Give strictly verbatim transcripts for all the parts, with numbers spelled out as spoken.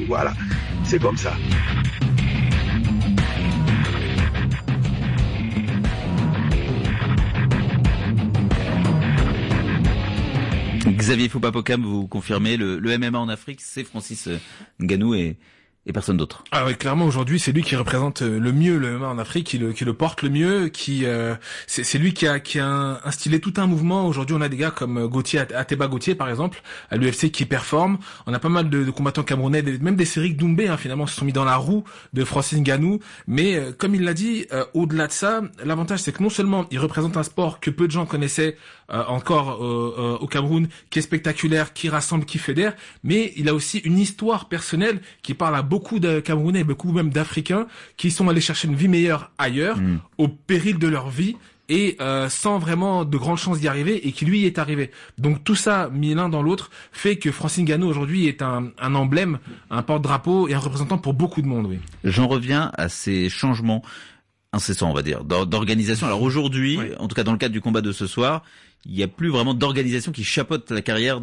puis voilà, c'est comme ça. Xavier Foupapokam, vous confirmez, le, le M M A en Afrique, c'est Francis Ngannou et, et personne d'autre. Ah oui, clairement aujourd'hui c'est lui qui représente le mieux le M M A en Afrique, qui le, qui le porte le mieux, qui euh, c'est, c'est lui qui a qui a instillé tout un mouvement. Aujourd'hui on a des gars comme Gauthier, Ateba Gauthier par exemple, à l'U F C qui performe. On a pas mal de, de combattants camerounais, même des Cédric Doumbé hein, finalement se sont mis dans la roue de Francis Ngannou. Mais euh, comme il l'a dit, euh, au-delà de ça, l'avantage c'est que non seulement il représente un sport que peu de gens connaissaient euh, encore euh, euh, au Cameroun, qui est spectaculaire, qui rassemble, qui fédère, mais il a aussi une histoire personnelle qui parle à beaucoup de Camerounais, beaucoup même d'Africains qui sont allés chercher une vie meilleure ailleurs, mmh. au péril de leur vie et euh, sans vraiment de grandes chances d'y arriver, et qui lui y est arrivé. Donc tout ça mis l'un dans l'autre fait que Francis Ngannou aujourd'hui est un, un emblème, un porte-drapeau et un représentant pour beaucoup de monde. Oui. J'en reviens à ces changements incessants, on va dire, d'organisation. Alors aujourd'hui, oui. en tout cas dans le cadre du combat de ce soir, il n'y a plus vraiment d'organisation qui chapeaute la carrière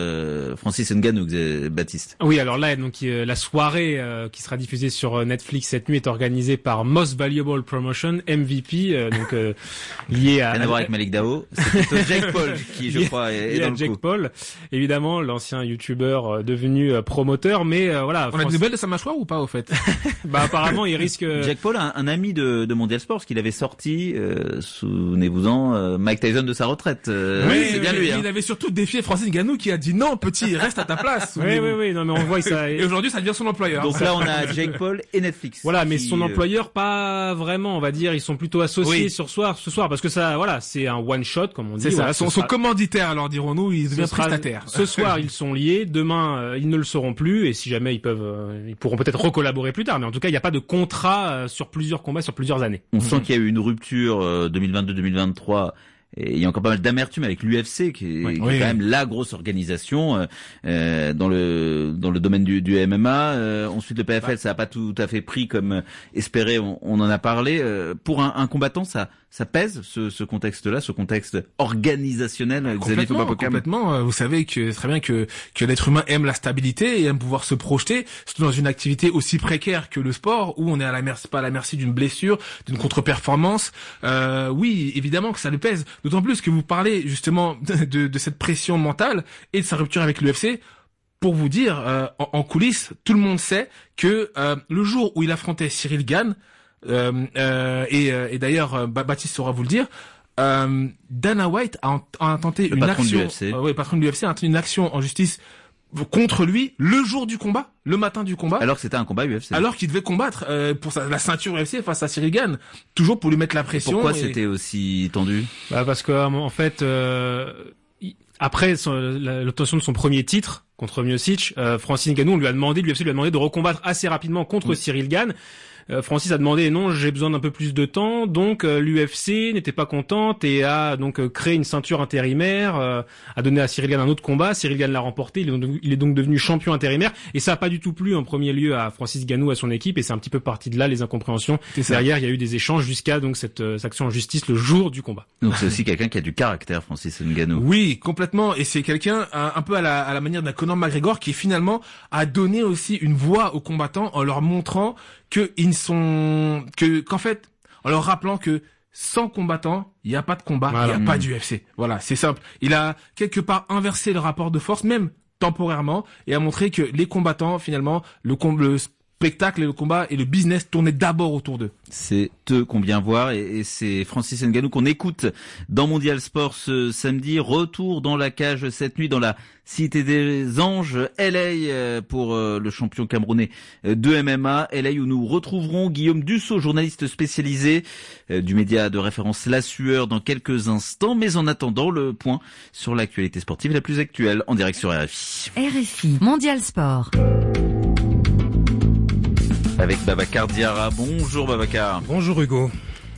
de Francis Ngannou, Baptiste. Oui, alors là, donc euh, la soirée euh, qui sera diffusée sur Netflix cette nuit est organisée par Most Valuable Promotion, M V P, euh, donc euh, lié à... Rien à voir avec Malik Dao, c'est plutôt Jake Paul qui, je crois, est, est dans le Jake coup. Paul, évidemment, l'ancien youtubeur euh, devenu euh, promoteur, mais euh, voilà... On France... a des nouvelles de sa mâchoire ou pas, au fait? Bah apparemment, il risque... Jake Paul, un, un ami de, de Mondial Sports, qu'il avait sorti, euh, souvenez-vous-en, euh, Mike Tyson de sa retraite. Euh, oui, c'est bien oui, lui. Il hein. avait surtout défié Francis Ngannou qui a dit non, petit, reste à ta place. oui, oui, oui, non, mais on voit ça. Et aujourd'hui, ça devient son employeur. Donc là, on a Jake Paul et Netflix. Voilà, mais qui... son employeur, pas vraiment, on va dire, ils sont plutôt associés oui. sur soir, ce soir, parce que ça, voilà, c'est un one shot, comme on dit. C'est ça. Voilà, son, sera... son commanditaire, alors dirons-nous, il devient prestataire. Ce soir, ils sont liés. Demain, euh, ils ne le seront plus. Et si jamais ils peuvent, euh, ils pourront peut-être recollaborer plus tard. Mais en tout cas, il n'y a pas de contrat euh, sur plusieurs combats, sur plusieurs années. On mmh. sent qu'il y a eu une rupture euh, deux mille vingt-deux deux mille vingt-trois. Et il y a encore pas mal d'amertume avec l'U F C qui est, oui, qui est oui. quand même la grosse organisation euh, dans le dans le domaine du, du M M A. Euh, ensuite le P F L, ça a pas tout à fait pris comme espéré. On, on en a parlé. Euh, pour un, un combattant, ça ça pèse ce, ce contexte-là, ce contexte organisationnel. Complètement, complètement. Vous savez que très bien que que l'être humain aime la stabilité et aime pouvoir se projeter, surtout dans une activité aussi précaire que le sport, où on est à la merci pas à la merci d'une blessure, d'une contre-performance. Euh, oui, évidemment que ça le pèse. D'autant plus que vous parlez justement de, de, de cette pression mentale et de sa rupture avec l'U F C. Pour vous dire, euh, en, en coulisses, tout le monde sait que euh, le jour où il affrontait Cyril Gane, euh, euh, et, euh, et d'ailleurs euh, Baptiste saura vous le dire, euh, Dana White a, a tenté le une patron action, de l'U F C. Euh, oui, patron de l'U F C, a tenté une action en justice contre lui le jour du combat, le matin du combat. Alors que c'était un combat U F C. Alors qu'il devait combattre euh, pour sa, la ceinture U F C face à Cyril Gane, toujours pour lui mettre la pression. Et pourquoi et... c'était aussi tendu? Bah parce que en fait, euh, après son, l'obtention de son premier titre contre Miocic, euh, Francis Ngannou, on lui a demandé, l'U F C lui a demandé de recombattre assez rapidement contre mmh. Cyril Gane. Euh, Francis a demandé non, j'ai besoin d'un peu plus de temps, donc euh, l'U F C n'était pas contente et a donc euh, créé une ceinture intérimaire, euh, a donné à Cyril Gane un autre combat. Cyril Gane l'a remporté, il est, donc, il est donc devenu champion intérimaire et ça a pas du tout plu en premier lieu à Francis Ngannou, à son équipe, et c'est un petit peu parti de là les incompréhensions. Derrière, il y a eu des échanges jusqu'à donc cette, euh, cette action en justice le jour du combat. Donc c'est aussi quelqu'un qui a du caractère, Francis Ngannou. Oui, complètement, et c'est quelqu'un un, un peu à la, à la manière d'un Conor McGregor qui finalement a donné aussi une voix aux combattants en leur montrant que ils sont que qu'en fait en leur rappelant que sans combattants il y a pas de combat, il voilà. y a mmh. pas d'U F C. Voilà, c'est simple. Il a quelque part inversé le rapport de force, même temporairement, et a montré que les combattants finalement le, le spectacle et le combat et le business tournaient d'abord autour d'eux. C'est eux qu'on vient voir et, et c'est Francis Ngannou qu'on écoute dans Mondial Sport ce samedi. Retour dans la cage cette nuit dans la Cité des Anges, L A pour euh, le champion camerounais de M M A. L A où nous retrouverons Guillaume Dussault, journaliste spécialisé euh, du média de référence La Sueur dans quelques instants. Mais en attendant, le point sur l'actualité sportive la plus actuelle en direct sur R F I. R F I, Mondial Sport. Avec Babacar Diarra. Bonjour Babacar. Bonjour Hugo.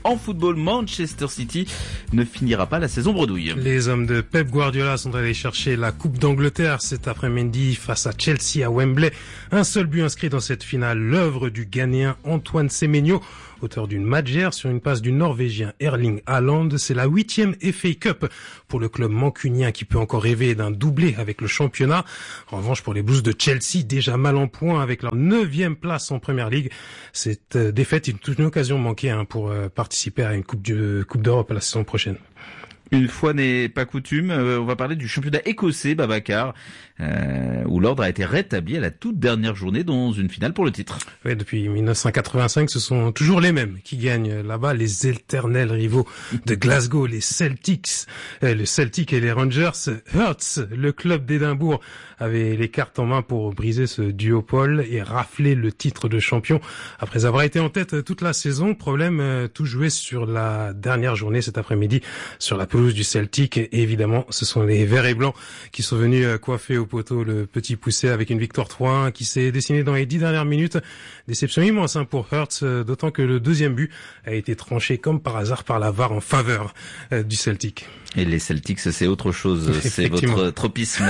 en football, Manchester City ne finira pas la saison bredouille. Les hommes de Pep Guardiola sont allés chercher la Coupe d'Angleterre cet après-midi face à Chelsea à Wembley. Un seul but inscrit dans cette finale, l'œuvre du Ghanéen Antoine Semenyo, auteur d'une matchère sur une passe du Norvégien Erling Haaland. C'est la huitième F A Cup pour le club mancunien qui peut encore rêver d'un doublé avec le championnat. En revanche, pour les Blues de Chelsea, déjà mal en point avec leur neuvième place en Premier League, cette défaite est une occasion manquée hein, pour euh, participer à une Coupe, du, coupe d'Europe la saison prochaine. Une fois n'est pas coutume, euh, on va parler du championnat écossais, Babacar, euh, où l'ordre a été rétabli à la toute dernière journée dans une finale pour le titre. Oui, depuis dix-neuf cent quatre-vingt-cinq, ce sont toujours les mêmes qui gagnent là-bas, les éternels rivaux de Glasgow, les Celtics, euh, le Celtic et les Rangers. Hearts, le club d'Édimbourg, avait les cartes en main pour briser ce duopole et rafler le titre de champion après avoir été en tête toute la saison. Problème, euh, tout joué sur la dernière journée cet après-midi sur la pelouse du Celtic. Et évidemment, ce sont les verts et blancs qui sont venus coiffer au poteau le petit poussé avec une victoire trois un qui s'est dessinée dans les dix dernières minutes. Déception immense hein, pour Hearts, d'autant que le deuxième but a été tranché comme par hasard par la V A R en faveur euh, du Celtic. Et les Celtics, c'est autre chose, c'est votre tropisme.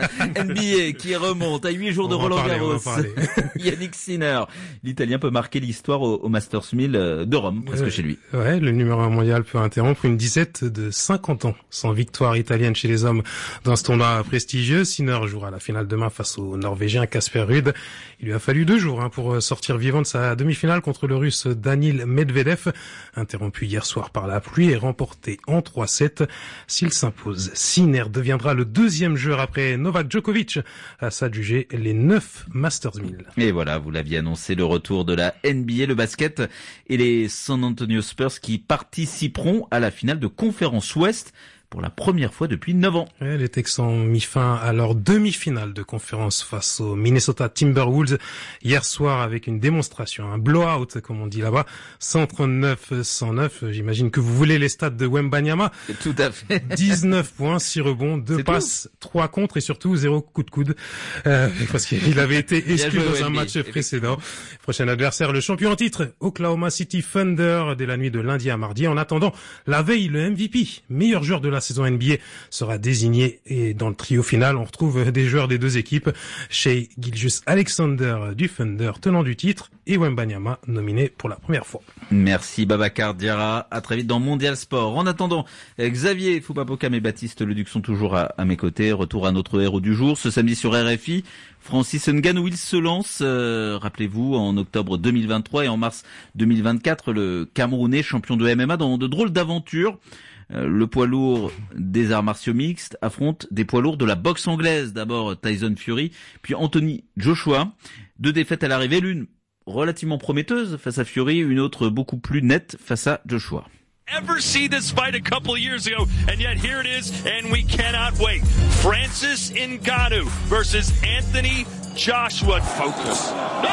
N B A qui remonte à huit jours de Roland Garros. Yannick Sinner, l'Italien peut marquer l'histoire au, au Masters mille de Rome, presque euh, chez lui. Ouais, le numéro un mondial peut interrompre une disette de cinquante ans sans victoire italienne chez les hommes dans ce tournoi prestigieux. Sinner jouera la finale demain face au Norvégien Casper Ruud. Il lui a fallu deux jours hein, pour sortir vivant de sa demi-finale contre le Russe Danil Medvedev, interrompu hier soir par la pluie et remporté en trois sept. S'il s'impose, Sinner deviendra le deuxième joueur après Novak Djokovic à s'adjuger les neuf Masters mille. Et voilà, vous l'aviez annoncé, le retour de la N B A, le basket et les San Antonio Spurs qui participeront à la finale de Conférence Ouest pour la première fois depuis neuf ans. Ouais, les Texans ont mis fin à leur demi-finale de conférence face aux Minnesota Timberwolves hier soir avec une démonstration, un blowout comme on dit là-bas, cent trente-neuf à cent neuf. J'imagine que vous voulez les stats de Wembanyama. Tout à fait. dix-neuf points, six rebonds, deux passes, trois contres et surtout zéro coup de coude euh, parce qu'il avait été exclu dans un match précédent. Prochain adversaire, le champion en titre, Oklahoma City Thunder, dès la nuit de lundi à mardi. En attendant, la veille, le M V P, meilleur joueur de la saison N B A, sera désigné et dans le trio final, on retrouve des joueurs des deux équipes, Shai Gilgeous-Alexander du Thunder, tenant du titre, et Wembanyama, nominé pour la première fois. Merci Babacar Diarra, à très vite dans Mondial Sport. En attendant, Xavier Foupapokam et Baptiste Leduc sont toujours à, à mes côtés. Retour à notre héros du jour, ce samedi sur R F I. Francis Ngannou, il se lance, euh, rappelez-vous, en octobre deux mille vingt-trois et en mars deux mille vingt-quatre, le Camerounais champion de M M A dans de drôles d'aventures. Euh, le poids lourd des arts martiaux mixtes affronte des poids lourds de la boxe anglaise. D'abord Tyson Fury, puis Anthony Joshua. Deux défaites à l'arrivée, l'une relativement prometteuse face à Fury, une autre beaucoup plus nette face à Joshua. Ever see this fight a couple of years ago, and yet here it is, and we cannot wait. Francis Ngannou versus Anthony Joshua. Focus. No!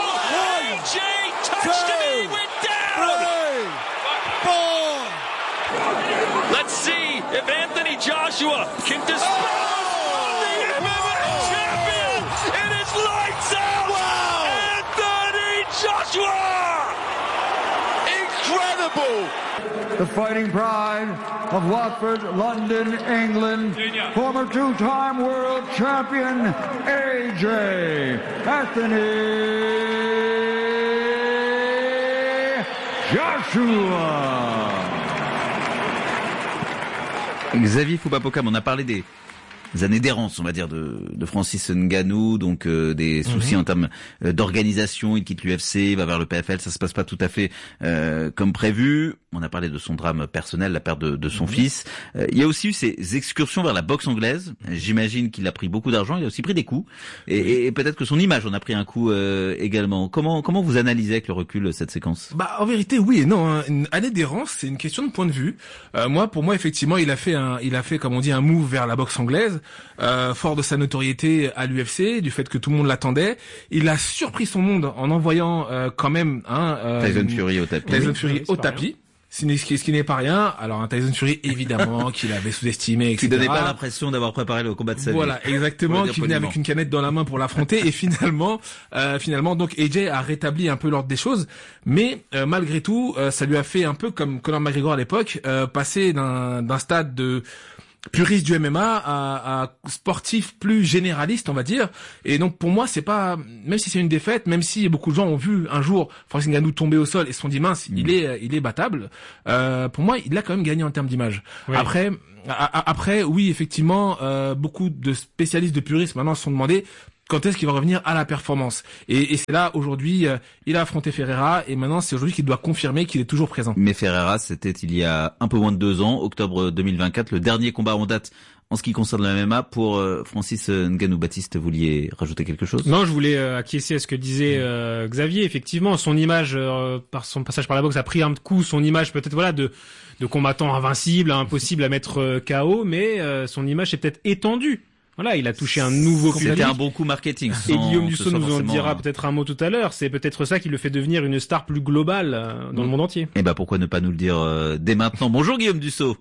A J touched him, he went down! Three, four. Let's see if Anthony Joshua can dispose of the M M A champion. It is lights out! Wow! Anthony Joshua! Incredible! The fighting pride of Watford, London, England, former two-time world champion A J Anthony Joshua. Xavier Foupapokam, on a parlé des années d'errance, on va dire, de, de Francis Ngannou, donc euh, des soucis mmh. en termes euh, d'organisation. Il quitte l'U F C, il va vers le P F L, ça se passe pas tout à fait euh, comme prévu. On a parlé de son drame personnel, la perte de, de son mmh. fils. Euh, il y a aussi eu ces excursions vers la boxe anglaise. J'imagine qu'il a pris beaucoup d'argent, il a aussi pris des coups, et, et, et peut-être que son image en a pris un coup euh, également. Comment comment vous analysez avec le recul cette séquence? Bah en vérité oui et non. Hein. Une année d'errance, c'est une question de point de vue. Euh, moi, pour moi, effectivement, il a fait un, il a fait comme on dit un move vers la boxe anglaise. Euh, fort de sa notoriété à l'U F C, du fait que tout le monde l'attendait, il a surpris son monde en envoyant euh, quand même hein, euh, Tyson Fury au tapis. Tyson Fury au tapis. Ce qui, ce qui n'est pas rien. Alors un Tyson Fury évidemment qu'il avait sous-estimé, et cetera. Qui donnait pas l'impression d'avoir préparé le combat de sa vie. Voilà, exactement, qui venait avec une canette dans la main pour l'affronter et finalement, euh, finalement donc A J a rétabli un peu l'ordre des choses, mais euh, malgré tout, euh, ça lui a fait un peu comme Conor McGregor à l'époque, euh, passer d'un, d'un stade de puriste du M M A à, à sportif plus généraliste, on va dire. Et donc pour moi, c'est pas, même si c'est une défaite, même si beaucoup de gens ont vu un jour Francis Ngannou tomber au sol et se sont dit mince, mmh. il est, il est battable. Euh, pour moi, il a quand même gagné en termes d'image. Oui. Après, a, après, oui, effectivement, euh, beaucoup de spécialistes de purisme maintenant se sont demandé quand est-ce qu'il va revenir à la performance. Et, et c'est là, aujourd'hui, euh, il a affronté Ferreira, et maintenant, c'est aujourd'hui qu'il doit confirmer qu'il est toujours présent. Mais Ferreira, c'était il y a un peu moins de deux ans, octobre deux mille vingt-quatre, le dernier combat en date en ce qui concerne le M M A pour euh, Francis Ngannou. Baptiste, vous vouliez rajouter quelque chose? Non, je voulais euh, acquiescer à ce que disait euh, Xavier. Effectivement, son image, euh, par son passage par la boxe, a pris un coup, son image peut-être voilà de de combattant invincible, impossible à mettre euh, K O, mais euh, son image est peut-être étendue. Voilà, il a touché un nouveau public. C'était un bon coup marketing. Et Guillaume Dussault nous en dira peut-être un mot tout à l'heure. C'est peut-être ça qui le fait devenir une star plus globale euh, dans mmh. le monde entier. Eh ben, pourquoi ne pas nous le dire euh, dès maintenant? Bonjour Guillaume Dussault.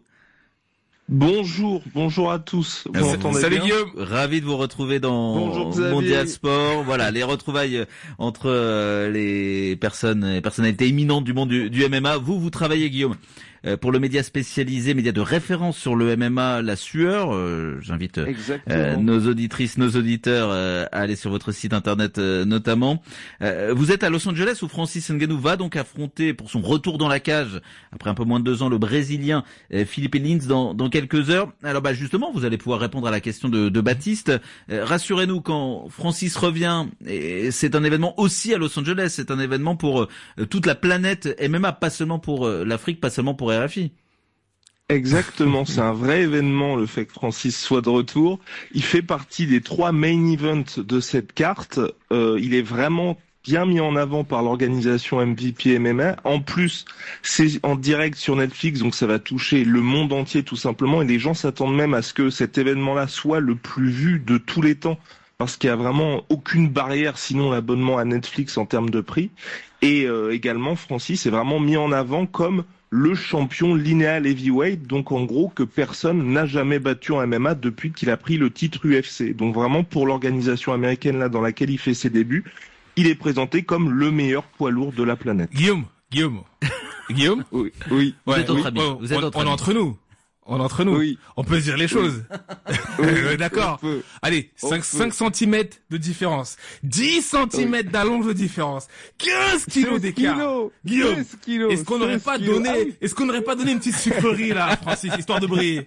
Bonjour, bonjour à tous. Vous euh, m'entendez Salut bien Guillaume, ravi de vous retrouver dans Mondial Sport. Voilà, les retrouvailles entre euh, les personnes, les personnalités éminentes du monde du, du M M A. Vous, vous travaillez Guillaume euh, pour le média spécialisé, média de référence sur le M M A, La Sueur. Euh, j'invite euh, nos auditrices, nos auditeurs euh, à aller sur votre site internet euh, notamment. Euh, vous êtes à Los Angeles où Francis Ngannou va donc affronter pour son retour dans la cage après un peu moins de deux ans le Brésilien euh, Felipe Lins dans, dans quelques heures. Alors bah justement, vous allez pouvoir répondre à la question de, de Baptiste. Euh, rassurez-nous, quand Francis revient, et c'est un événement aussi à Los Angeles, c'est un événement pour euh, toute la planète M M A, pas seulement pour euh, l'Afrique, pas seulement pour R F I. Exactement, c'est un vrai événement le fait que Francis soit de retour. Il fait partie des trois main events de cette carte. Euh, il est vraiment bien mis en avant par l'organisation M V P M M A. En plus, c'est en direct sur Netflix, donc ça va toucher le monde entier tout simplement. Et les gens s'attendent même à ce que cet événement-là soit le plus vu de tous les temps, parce qu'il y a vraiment aucune barrière, sinon l'abonnement à Netflix en termes de prix. Et euh, également, Francis est vraiment mis en avant comme le champion linéal heavyweight, donc en gros que personne n'a jamais battu en M M A depuis qu'il a pris le titre U F C. Donc vraiment pour l'organisation américaine là dans laquelle il fait ses débuts, il est présenté comme le meilleur poids lourd de la planète. Guillaume, Guillaume, Guillaume. Oui, oui. Vous ouais, êtes entre oui. amis. Vous êtes on, entre on amis. est entre nous. On est entre nous. Oui. On peut se dire les choses. Oui. Oui, d'accord. Allez, cinq centimètres de différence. dix centimètres oui. d'allonge de différence. quinze kilos d'écart. Kilos. Guillaume, kilos. est-ce qu'on n'aurait pas kilos. donné, ah oui. est-ce qu'on n'aurait pas donné une petite sucrerie là, Francis, histoire de briller?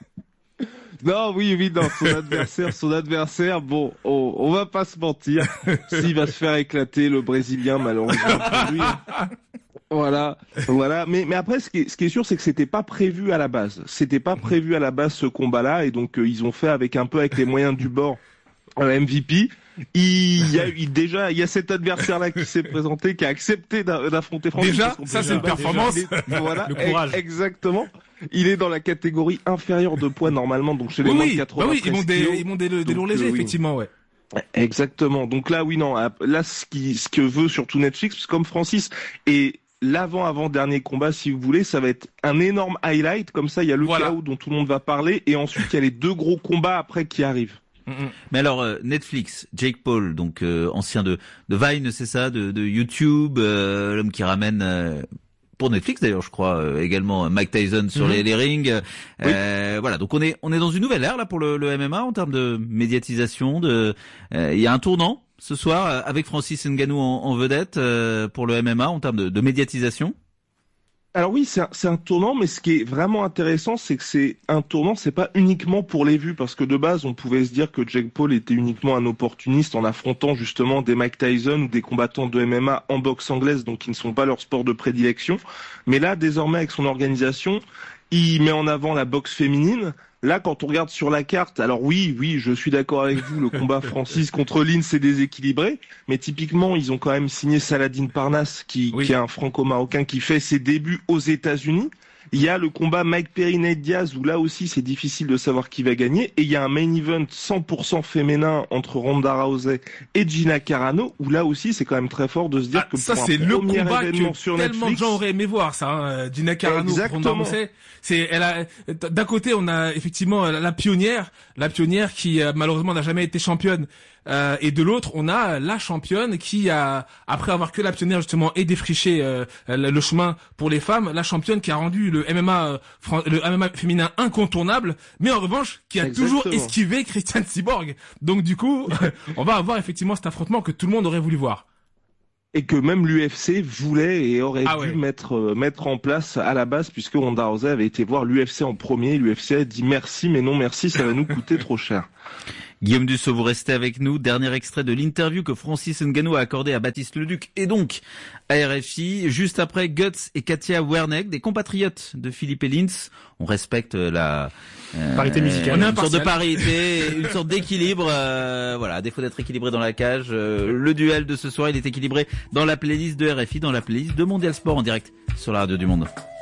Non, oui, oui, non, son adversaire, son adversaire, bon, on, on va pas se mentir. S'il va se faire éclater, le Brésilien, malheureusement, pour lui. Voilà, voilà. Mais, mais après, ce qui est, ce qui est sûr, c'est que c'était pas prévu à la base. C'était pas prévu à la base, ce combat-là. Et donc, euh, ils ont fait avec un peu avec les moyens du bord, euh, M V P. Il y a eu, déjà, il y a cet adversaire-là qui s'est présenté, qui a accepté d'affronter Francis. Déjà, ça, c'est une performance. Déjà, voilà. Le courage. Exactement. Il est dans la catégorie inférieure de poids, normalement, donc chez les oui, moins de oui, quatre-vingts. bah oui, ils montent des, ils montent des, des donc, lourds légers, euh, oui. effectivement, ouais. Exactement. Donc là, oui, non. Là, ce qui, ce que veut surtout Netflix, parce que comme Francis est l'avant-avant-dernier combat, si vous voulez, ça va être un énorme highlight. Comme ça, il y a le voilà. chaos dont tout le monde va parler, et ensuite, il y a les deux gros combats après qui arrivent. Mais alors euh, Netflix, Jake Paul, donc euh, ancien de, de Vine, c'est ça, de, de YouTube, euh, l'homme qui ramène euh, pour Netflix d'ailleurs, je crois, euh, également Mike Tyson sur mm-hmm. les, les rings. Euh, oui. Voilà, donc on est on est dans une nouvelle ère là pour le, le M M A en termes de médiatisation. De, euh, il y a un tournant ce soir euh, avec Francis Ngannou en, en vedette euh, pour le M M A en termes de, de médiatisation. Alors oui, c'est un, c'est un tournant, mais ce qui est vraiment intéressant, c'est que c'est un tournant, c'est pas uniquement pour les vues, parce que de base, on pouvait se dire que Jake Paul était uniquement un opportuniste en affrontant justement des Mike Tyson ou des combattants de M M A en boxe anglaise, donc qui ne sont pas leur sport de prédilection. Mais là, désormais, avec son organisation, il met en avant la boxe féminine. Là, quand on regarde sur la carte, alors oui, oui, je suis d'accord avec vous, le combat Francis contre Lins c'est déséquilibré, mais typiquement, ils ont quand même signé Saladin Parnasse, qui, oui. qui est un franco-marocain qui fait ses débuts aux États-Unis. Il y a le combat Mike Perry Nate Diaz où là aussi c'est difficile de savoir qui va gagner. Et il y a un main event cent pour cent féminin entre Ronda Rousey et Gina Carano où là aussi c'est quand même très fort de se dire ah, que ça pour c'est un le premier combat événement que sur tellement Netflix, de gens auraient aimé voir ça. Hein, Gina Carano, exactement. Ronda Rousey. C'est, elle a, d'un côté on a effectivement la pionnière, la pionnière qui euh, malheureusement n'a jamais été championne. Euh, et de l'autre, on a la championne qui a, après avoir que la pionnière justement et défriché euh, le, le chemin pour les femmes, la championne qui a rendu le M M A, euh, le M M A féminin incontournable, mais en revanche qui a Exactement. toujours esquivé Christiane Cyborg. Donc du coup, on va avoir effectivement cet affrontement que tout le monde aurait voulu voir. Et que même l'U F C voulait et aurait ah dû ouais. mettre euh, mettre en place à la base, puisque Ronda Rousey avait été voir l'U F C en premier. L'U F C a dit merci, mais non merci, ça va nous coûter trop cher. Guillaume Dussault, vous restez avec nous. Dernier extrait de l'interview que Francis Ngannou a accordé à Baptiste Leduc et donc à R F I. Juste après, Guts et Katia Werneck, des compatriotes de Philippe Lins. On respecte la euh, parité musicale. Une sorte de parité, une sorte d'équilibre. Euh, voilà, à défaut d'être équilibré dans la cage, euh, le duel de ce soir, il est équilibré dans la playlist de R F I, dans la playlist de Mondial Sport en direct sur la radio du Monde.